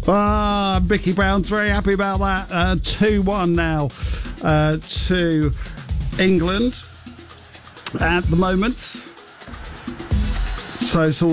Mickey Brown's very happy about that. 2-1 now to England at the moment. So it's all